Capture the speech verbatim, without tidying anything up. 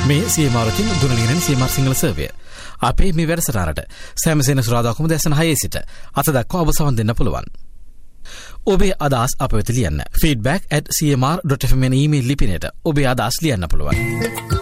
මේ සියමාරකින් දුරලිගෙනෙන සියමාර සිංහල සර්වය. අපේ මේ වැඩසටහනට සෑමසේන සුරාදාකුම දැසන හයේ සිට අත දක්වා ඔබ සවන් දෙන්න පුළුවන්. ඔබේ අදහස් අප වෙත ලියන්න feedback at c m r dot f m email ලිපිනයට ඔබේ අදහස් ලියන්න පුළුවන්.